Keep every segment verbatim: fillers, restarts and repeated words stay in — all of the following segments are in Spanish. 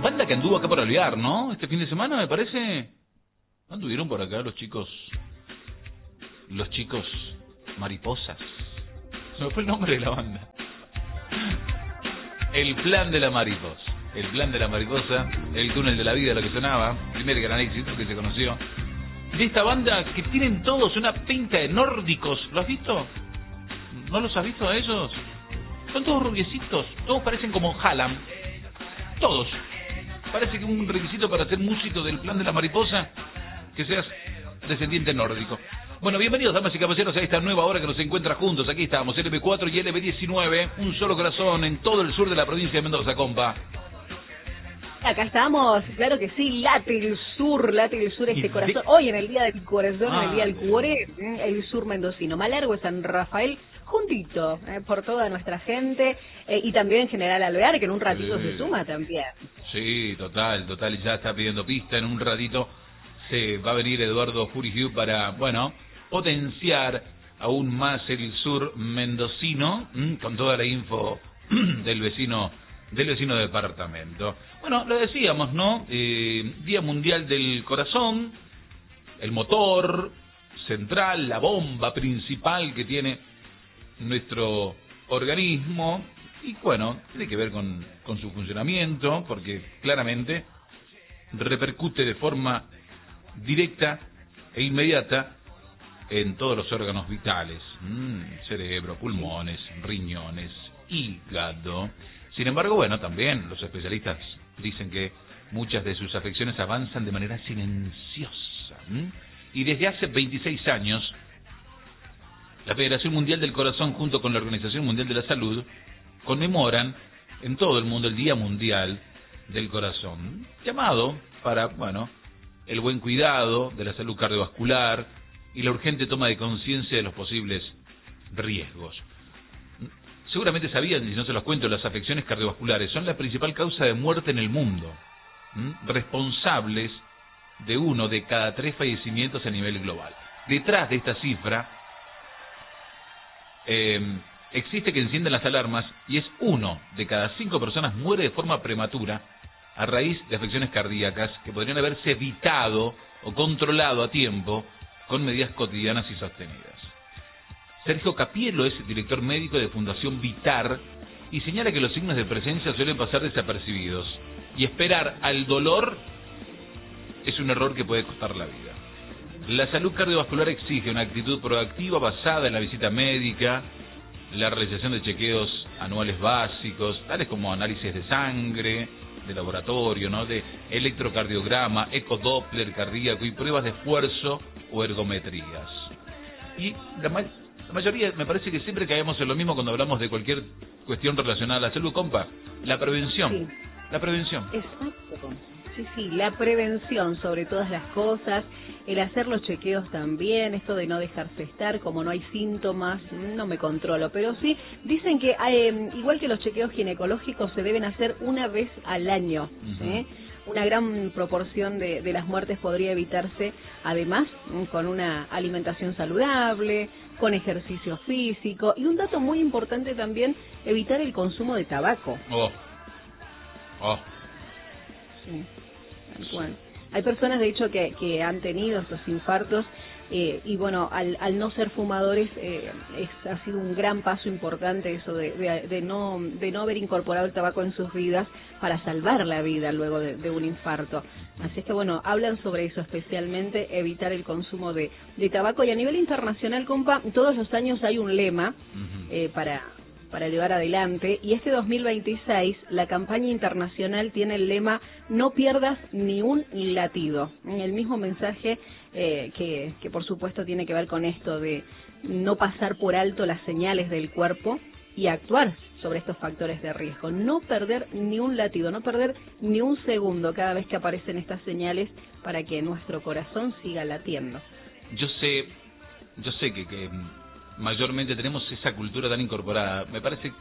Banda que anduvo acá por Alvear, ¿no? Este fin de semana, me parece. Anduvieron por acá los chicos. Los chicos Mariposas. Se me fue el nombre de la banda. El Plan de la Mariposa. El Plan de la Mariposa, El Túnel de la Vida, lo que sonaba. Primer gran éxito que se conoció. De esta banda que tienen todos una pinta de nórdicos. ¿Lo has visto? ¿No los has visto a ellos? Son todos rubiecitos. Todos parecen como Hallam. Todos. Parece que un requisito para ser músico del Plan de la Mariposa, que seas descendiente nórdico. Bueno, bienvenidos, damas y caballeros, a esta nueva hora que nos encuentra juntos. Aquí estamos, L B cuatro y L B diecinueve, un solo corazón en todo el sur de la provincia de Mendoza, compa. Acá estamos, claro que sí, late el sur, late el sur este corazón. Hoy en el Día del Corazón, ah, en el Día del Cuore, el sur mendocino. Malargo, San Rafael, juntito, eh, por toda nuestra gente, eh, y también en general Alvear, que en un ratito sí. se suma también. Sí, total, total, ya está pidiendo pista. En un ratito se va a venir Eduardo Furigiu para, bueno, potenciar aún más el sur mendocino, ¿m? con toda la info del vecino del vecino departamento. Bueno, lo decíamos, ¿no? Eh, Día Mundial del Corazón, el motor central, la bomba principal que tiene nuestro organismo, y bueno, tiene que ver con, con su funcionamiento, porque claramente repercute de forma directa e inmediata en todos los órganos vitales, mm, cerebro, pulmones, riñones, hígado. Sin embargo, bueno, también los especialistas dicen que muchas de sus afecciones avanzan de manera silenciosa. ¿Mm? Y desde hace veintiséis años, la Federación Mundial del Corazón, junto con la Organización Mundial de la Salud, conmemoran en todo el mundo el Día Mundial del Corazón, llamado para, bueno, el buen cuidado de la salud cardiovascular y la urgente toma de conciencia de los posibles riesgos. Seguramente sabían, y no se los cuento, las afecciones cardiovasculares son la principal causa de muerte en el mundo, ¿Mm? responsables de uno de cada tres fallecimientos a nivel global. Detrás de esta cifra eh, existe que encienden las alarmas, y es uno de cada cinco personas muere de forma prematura a raíz de afecciones cardíacas que podrían haberse evitado o controlado a tiempo con medidas cotidianas y sostenidas. Sergio Capielo es director médico de Fundación Vitar y señala que los signos de presencia suelen pasar desapercibidos, y esperar al dolor es un error que puede costar la vida. La salud cardiovascular exige una actitud proactiva basada en la visita médica, la realización de chequeos anuales básicos, tales como análisis de sangre, de laboratorio, ¿no? de electrocardiograma, ecodoppler cardíaco y pruebas de esfuerzo o ergometrías. Y la más La mayoría, me parece que siempre caemos en lo mismo cuando hablamos de cualquier cuestión relacionada a la salud, compa. La prevención. Sí. La prevención. Exacto. Sí, sí, la prevención sobre todas las cosas, el hacer los chequeos también, esto de no dejarse estar, como no hay síntomas, no me controlo, pero sí, dicen que eh, igual que los chequeos ginecológicos se deben hacer una vez al año, uh-huh. ¿eh? Una gran proporción de, de las muertes podría evitarse, además, con una alimentación saludable, con ejercicio físico, y un dato muy importante también, evitar el consumo de tabaco. Oh. Oh. Sí, tal cual. Hay personas, de hecho, que, que han tenido estos infartos, eh, y bueno, al, al no ser fumadores, eh, es, ha sido un gran paso importante eso de, de, de, no, de no haber incorporado el tabaco en sus vidas para salvar la vida luego de, de un infarto. Así es que bueno, hablan sobre eso especialmente, evitar el consumo de, de tabaco. Y a nivel internacional, compa, todos los años hay un lema eh, para... para llevar adelante, y este dos mil veintiséis la campaña internacional tiene el lema "No pierdas ni un latido", el mismo mensaje eh, que, que por supuesto tiene que ver con esto de no pasar por alto las señales del cuerpo y actuar sobre estos factores de riesgo, no perder ni un latido, no perder ni un segundo cada vez que aparecen estas señales para que nuestro corazón siga latiendo. Yo sé, yo sé que, que mayormente tenemos esa cultura tan incorporada, me parece,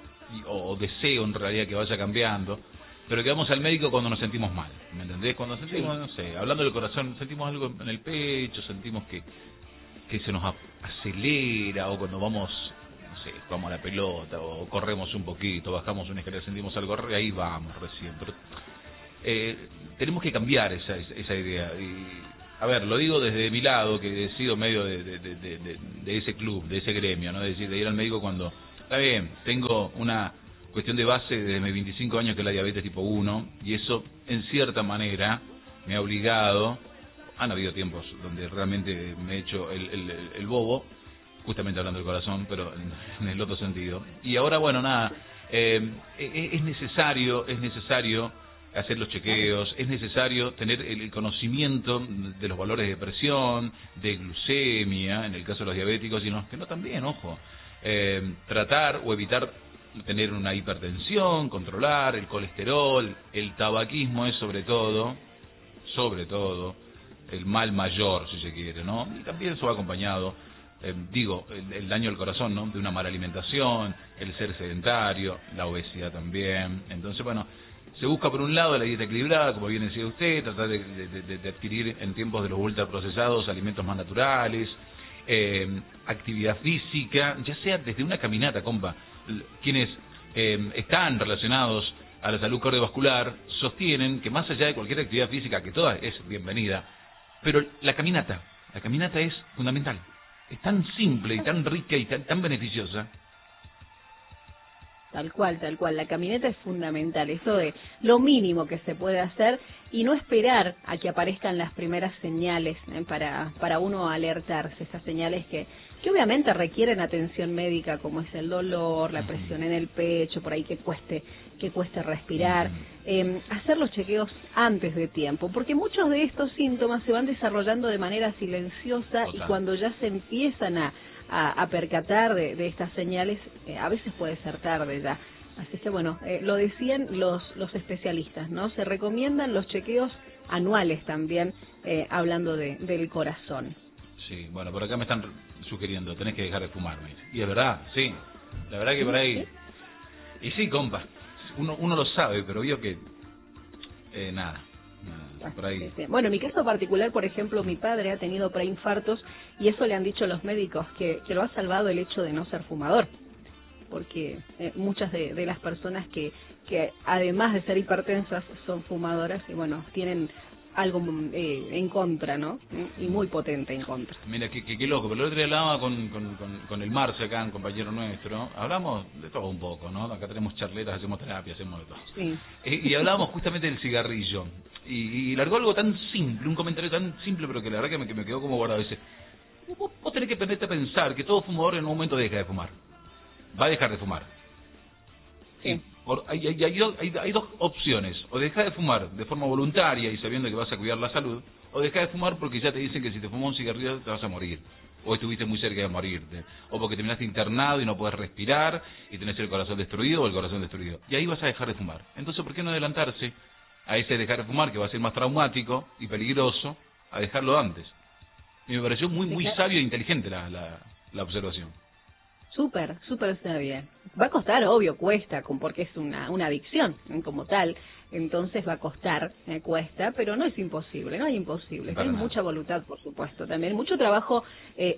o deseo en realidad que vaya cambiando, pero que vamos al médico cuando nos sentimos mal, ¿me entendés? Cuando sentimos, sí. no sé, hablando del corazón, sentimos algo en el pecho, sentimos que que se nos acelera, o cuando vamos, no sé, jugamos a la pelota, o corremos un poquito, bajamos una escalera, sentimos algo, ahí vamos recién, pero eh, tenemos que cambiar esa, esa idea. Y, a ver, lo digo desde mi lado, que he sido medio de, de, de, de, de ese club, de ese gremio, ¿no? Es decir, de ir al médico cuando, está bien, tengo una cuestión de base desde mis veinticinco años que es la diabetes tipo uno, y eso, en cierta manera, me ha obligado, han habido tiempos donde realmente me he hecho el, el, el bobo, justamente hablando del corazón, pero en, en el otro sentido. Y ahora, bueno, nada, eh, es necesario, es necesario hacer los chequeos, es necesario tener el conocimiento de los valores de presión, de glucemia, en el caso de los diabéticos, y los que no también, ojo, eh, tratar o evitar tener una hipertensión, controlar el colesterol, el tabaquismo es sobre todo, sobre todo, el mal mayor, si se quiere, ¿no? Y también eso va acompañado, eh, digo, el, el daño al corazón, ¿no? De una mala alimentación, el ser sedentario, la obesidad también. Entonces, bueno, se busca por un lado la dieta equilibrada, como bien decía usted, tratar de, de, de adquirir en tiempos de los ultraprocesados alimentos más naturales, eh, actividad física, ya sea desde una caminata, compa. Quienes eh, están relacionados a la salud cardiovascular sostienen que más allá de cualquier actividad física, que toda es bienvenida, pero la caminata, la caminata es fundamental. Es tan simple y tan rica y tan, tan beneficiosa. Tal cual, tal cual. La caminata es fundamental. Eso de lo mínimo que se puede hacer y no esperar a que aparezcan las primeras señales ¿eh? para para uno alertarse. Esas señales que, que obviamente requieren atención médica, como es el dolor, la presión en el pecho, por ahí que cueste que cueste respirar. Eh, hacer los chequeos antes de tiempo, porque muchos de estos síntomas se van desarrollando de manera silenciosa. Total. Y cuando ya se empiezan a A, a percatar de, de estas señales, eh, a veces puede ser tarde ya. Así que bueno, eh, lo decían los los especialistas, ¿no? Se recomiendan los chequeos anuales también, eh, hablando de, del corazón. Sí, bueno, por acá me están sugiriendo, tenés que dejar de fumar, mira. Y es verdad, sí, la verdad que por ahí... ¿Sí? Y sí, compa, uno uno lo sabe, pero vio que... Eh, nada. Por ahí. Bueno, en mi caso particular, por ejemplo, mi padre ha tenido preinfartos y eso le han dicho los médicos, que, que lo ha salvado el hecho de no ser fumador, porque eh, muchas de, de las personas que, que además de ser hipertensas son fumadoras y bueno, tienen algo eh, en contra, ¿no? Y muy potente en contra. Mira, qué, qué, qué loco, pero el otro día hablaba con, con, con, con el Marce acá, un compañero nuestro, hablamos de todo un poco, ¿no? Acá tenemos charletas, hacemos terapia, hacemos de todo. Sí. Eh, y hablábamos justamente del cigarrillo, y, y largó algo tan simple, un comentario tan simple, pero que la verdad que me, que me quedó como guardado. Dice, vos, vos tenés que ponerte a pensar que todo fumador en un momento deja de fumar, va a dejar de fumar. Sí. Por, hay, hay, hay, hay, hay dos opciones, o dejar de fumar de forma voluntaria y sabiendo que vas a cuidar la salud, o dejar de fumar porque ya te dicen que si te fumas un cigarrillo te vas a morir, o estuviste muy cerca de morirte, o porque terminaste internado y no puedes respirar y tenés el corazón destruido o el corazón destruido, y ahí vas a dejar de fumar. Entonces, ¿por qué no adelantarse a ese dejar de fumar que va a ser más traumático y peligroso, a dejarlo antes? Y me pareció muy muy sabio e inteligente la, la, la observación. Súper, súper sabia. Va a costar, obvio, cuesta, porque es una, una adicción ¿eh? como tal, entonces va a costar, eh, cuesta, pero no es imposible, no hay imposible. Hay mucha voluntad, por supuesto, también mucho trabajo eh,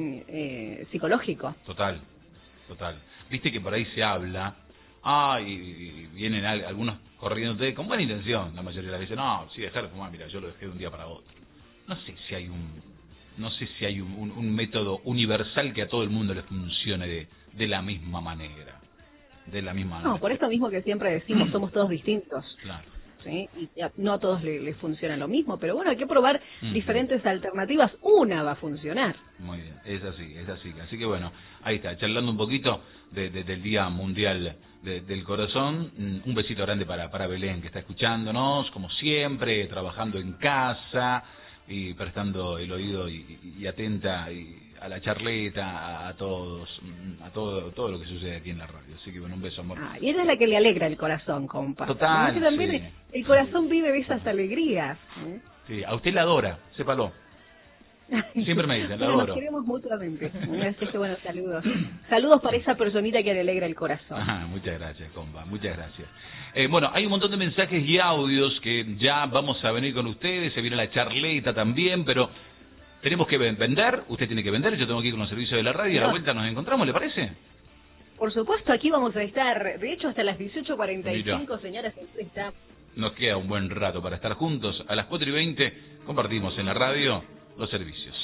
eh, psicológico. Total, total. Viste que por ahí se habla, ah, y, y vienen algunos corriendo con buena intención, la mayoría de las veces, no, sí, dejar de fumar, mira, yo lo dejé de un día para otro. No sé si hay un... No sé si hay un, un, un método universal que a todo el mundo le funcione de, de la misma manera. De la misma manera. No, por esto mismo que siempre decimos, somos todos distintos. Claro. ¿Sí? Y no a todos les le funciona lo mismo, pero bueno, hay que probar uh-huh. diferentes alternativas. Una va a funcionar. Muy bien, es así, es así. Así que bueno, ahí está, charlando un poquito de, de, del Día Mundial de, del Corazón. Un besito grande para, para Belén, que está escuchándonos, como siempre, trabajando en casa y prestando el oído y, y atenta y a la charleta, a, a todos, a todo todo lo que sucede aquí en la radio. Así que bueno, un beso, amor. Ah, y ella es la que le alegra el corazón, compa. Total, también sí. el, el corazón vive de esas alegrías. ¿eh? Sí, a usted la adora, sépalo. Siempre me dicen, la bueno, adoro. Nos queremos mutuamente. Así que bueno, saludos. Saludos para esa personita que le alegra el corazón. Ajá, muchas gracias, compa, muchas gracias. Eh, bueno, hay un montón de mensajes y audios que ya vamos a venir con ustedes, se viene la charleta también, pero tenemos que vender, usted tiene que vender, yo tengo que ir con los servicios de la radio y a la vuelta nos encontramos, ¿le parece? Por supuesto, aquí vamos a estar, de hecho hasta las dieciocho cuarenta y cinco, señoras, está nos queda un buen rato para estar juntos. A las cuatro y veinte compartimos en la radio los servicios.